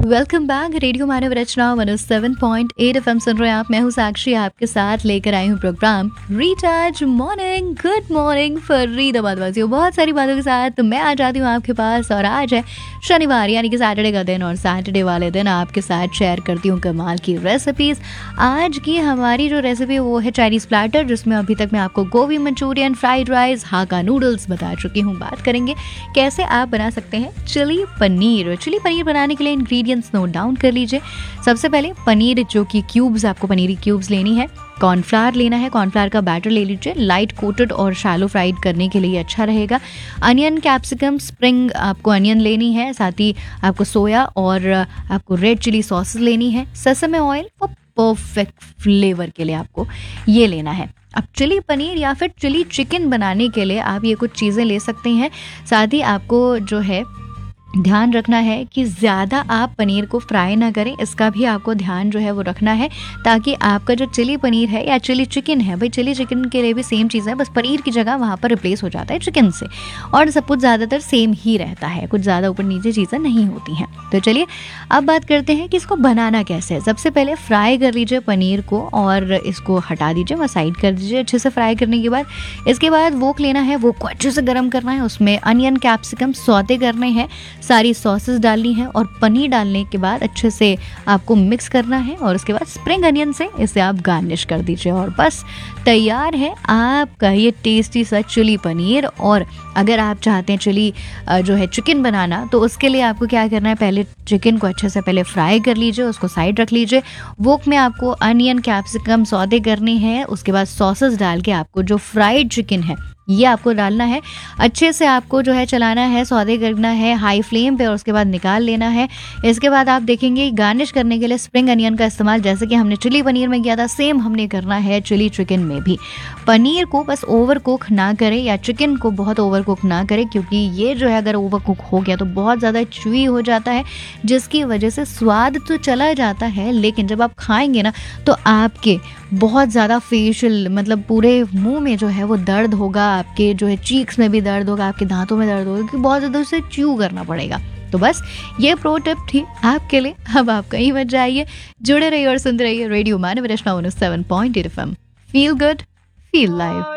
Welcome back. Radio मानव रचना 107.8 FM सुन रहे हैं आप। मैं हूँ साक्षी, आपके साथ लेकर आई हूँ programme recharge morning. Good morning Faridabad वासियों। बहुत सारी बातों के साथ मैं आ जाती हूँ आपके पास, और आज है शनिवार यानी कि सैटरडे का दिन, और सैटरडे वाले दिन आपके साथ शेयर करती हूँ कमाल की रेसिपीज। आज की हमारी जो रेसिपी वो है चाइनीज़ प्लेटर, जिसमें अभी तक मैं आपको गोभी मंचूरियन, फ्राइड राइस, हाका नूडल्स बता चुकी हूँ। बात करेंगे कैसे आप बना सकते हैं चिली पनीर। चिली पनीर बनाने के लिए इंग्रेडिएंट्स नोट डाउन कर लीजिए। सबसे पहले पनीर, जो कि क्यूब्स, आपको पनीर की क्यूब्स लेनी है। कॉर्नफ्लावर लेना है, कॉर्नफ्लावर का बैटर ले लीजिए। लाइट कोटेड और शैलो फ्राइड करने के लिए अच्छा रहेगा। अनियन, कैप्सिकम, स्प्रिंग आपको अनियन लेनी है। साथ ही आपको सोया और आपको रेड चिली सॉस लेनी है। Sesame oil for perfect flavour के लिए आपको ये लेना है। अब चिली पनीर या फिर चिली चिकन बनाने के लिए आप ये कुछ चीज़ें ले सकते हैं। साथ ही आपको जो है ध्यान रखना है कि ज़्यादा आप पनीर को फ्राई ना करें, इसका भी आपको ध्यान जो है वो रखना है, ताकि आपका जो चिली पनीर है या चिली चिकन है, भाई चिली चिकन के लिए भी सेम चीज़ है, बस पनीर की जगह वहाँ पर रिप्लेस हो जाता है चिकन से, और सब कुछ ज़्यादातर सेम ही रहता है, कुछ ज़्यादा ऊपर नीचे चीज़ें नहीं होती हैं। तो चलिए अब बात करते हैं कि इसको बनाना कैसे है। सबसे पहले फ्राई कर लीजिए पनीर को, और इसको हटा दीजिए, वह साइड कर दीजिए अच्छे से फ्राई करने के बाद। इसके बाद वोक लेना है, वोक को अच्छे से गर्म करना है, उसमें अनियन, कैप्सिकम सौते करने हैं, सारी सॉसेस डालनी है, और पनीर डालने के बाद अच्छे से आपको मिक्स करना है, और उसके बाद स्प्रिंग अनियन से इसे आप गार्निश कर दीजिए, और बस तैयार है आपका ये टेस्टी सा चिली पनीर। और अगर आप चाहते हैं चिली जो है चिकन बनाना, तो उसके लिए आपको क्या करना है, पहले चिकन को अच्छे से पहले फ्राई कर लीजिए, उसको साइड रख लीजिए। वोक में आपको अनियन, कैप्सिकम सौते करने हैं, उसके बाद सॉसेस डाल के आपको जो फ्राइड चिकन है ये आपको डालना है। अच्छे से आपको जो है चलाना है, सौदे करना है हाई फ्लेम पे, और उसके बाद निकाल लेना है। इसके बाद आप देखेंगे गार्निश करने के लिए स्प्रिंग अनियन का इस्तेमाल जैसे कि हमने चिली पनीर में किया था, सेम हमने करना है चिली चिकन में भी। पनीर को बस ओवर कुक ना करें, या चिकन को बहुत ओवर कुक ना करें, क्योंकि ये जो है अगर ओवर कुक हो गया तो बहुत ज़्यादा च्यूई हो जाता है, जिसकी वजह से स्वाद तो चला जाता है, लेकिन जब आप खाएंगे ना तो आपके बहुत ज़्यादा फेशियल मतलब पूरे मुंह में जो है वो दर्द होगा, आपके जो है चीक्स में भी दर्द होगा, आपके दांतों में दर्द होगा, क्योंकि बहुत ज़्यादा उसे च्यू करना पड़ेगा। तो बस ये प्रो टिप थी आपके लिए। अब आप कहीं मत जाइए, जुड़े रहिए और सुनते रहिए रेडियो मानव रचना 107.8 FM। Feel good, feel live.